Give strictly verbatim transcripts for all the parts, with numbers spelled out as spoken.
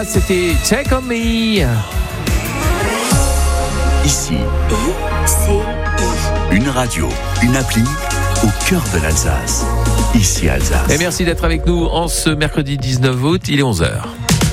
c'était Take On Me. Ici, I, C, I. une radio, une appli au cœur de l'Alsace. Ici Alsace. Et merci d'être avec nous en ce mercredi dix-neuf août, il est onze heures.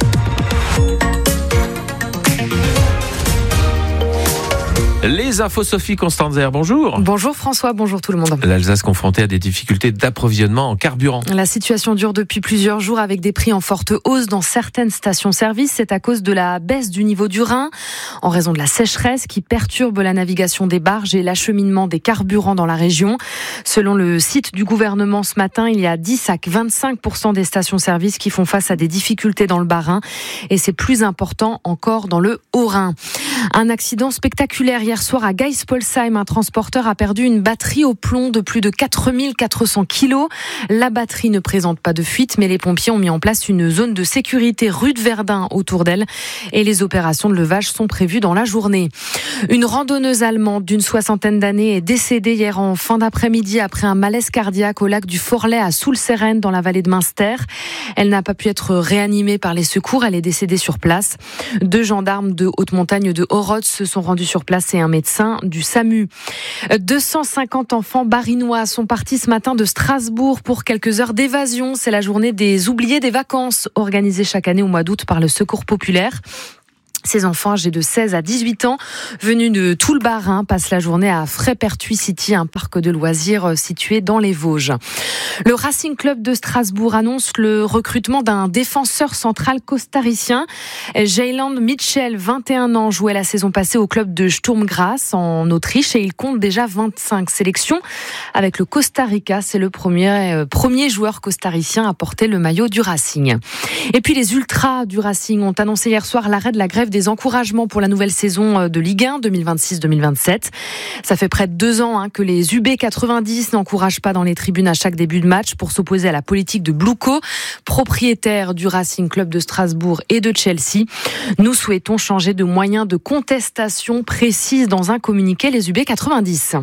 Les infos Sophie Constanzer, bonjour. Bonjour François, bonjour tout le monde. L'Alsace confrontée à des difficultés d'approvisionnement en carburant. La situation dure depuis plusieurs jours avec des prix en forte hausse dans certaines stations-service. C'est à cause de la baisse du niveau du Rhin, en raison de la sécheresse qui perturbe la navigation des barges et l'acheminement des carburants dans la région. Selon le site du gouvernement ce matin, il y a dix à vingt-cinq pour cent des stations-service qui font face à des difficultés dans le Bas-Rhin. Et c'est plus important encore dans le Haut-Rhin. Un accident spectaculaire hier soir à Geisspolsheim. Un transporteur a perdu une batterie au plomb de plus de quatre mille quatre cents kilos. La batterie ne présente pas de fuite, mais les pompiers ont mis en place une zone de sécurité rue de Verdun autour d'elle et les opérations de levage sont prévues dans la journée. Une randonneuse allemande d'une soixantaine d'années est décédée hier en fin d'après-midi après un malaise cardiaque au lac du Forlet à Soulseren dans la vallée de Münster. Elle n'a pas pu être réanimée par les secours, elle est décédée sur place. Deux gendarmes de haute montagne de Horod se sont rendus sur place et un médecin du SAMU. deux cent cinquante enfants barinois sont partis ce matin de Strasbourg pour quelques heures d'évasion. C'est la journée des oubliés des vacances, organisée chaque année au mois d'août par le Secours populaire. Ces enfants âgés de seize à dix-huit ans, venus de tout le Bas-Rhin, passent la journée à Frépertuis City, un parc de loisirs situé dans les Vosges. Le Racing Club de Strasbourg annonce le recrutement d'un défenseur central costaricien. Jayland Mitchell, vingt et un ans, jouait la saison passée au club de Sturm Graz en Autriche et il compte déjà vingt-cinq sélections avec le Costa Rica. C'est le premier, euh, premier joueur costaricien à porter le maillot du Racing. Et puis les ultras du Racing ont annoncé hier soir l'arrêt de la grève des encouragements pour la nouvelle saison de Ligue un deux mille vingt-six deux mille vingt-sept. Ça fait près de deux ans hein, que les U B quatre-vingt-dix n'encouragent pas dans les tribunes à chaque début de match pour s'opposer à la politique de Bluko, propriétaire du Racing Club de Strasbourg et de Chelsea. Nous souhaitons changer de moyens de contestation, précise dans un communiqué les U B quatre-vingt-dix.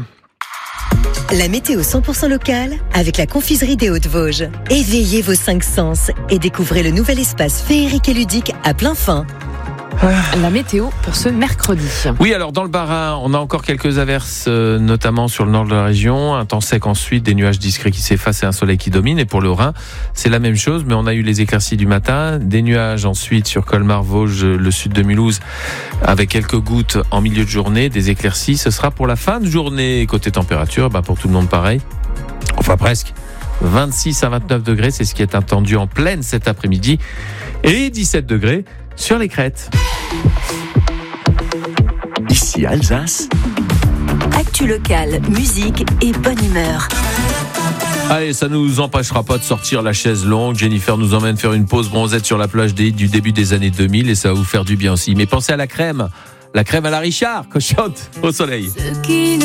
La météo cent pour cent locale avec la confiserie des Hauts-de-Vosges. Éveillez vos cinq sens et découvrez le nouvel espace féerique et ludique à plein fin. La météo pour ce mercredi. Oui, alors dans le Bas-Rhin, on a encore quelques averses, euh, notamment sur le nord de la région. Un temps sec ensuite, des nuages discrets qui s'effacent et un soleil qui domine. Et pour le Rhin, c'est la même chose, mais on a eu les éclaircies du matin. Des nuages ensuite sur Colmar, Vosges, le sud de Mulhouse, avec quelques gouttes en milieu de journée. Des éclaircies, ce sera pour la fin de journée. Côté température, bah pour tout le monde pareil. Enfin presque. vingt-six à vingt-neuf degrés, c'est ce qui est attendu en pleine cet après-midi. Et dix-sept degrés sur les crêtes. Ici Alsace. Actu locale, musique et bonne humeur. Allez, ça ne nous empêchera pas de sortir la chaise longue. Jennifer nous emmène faire une pause bronzette sur la plage des, du début des années deux mille et ça va vous faire du bien aussi. Mais pensez à la crème, la crème à la Richard, cochonne au soleil.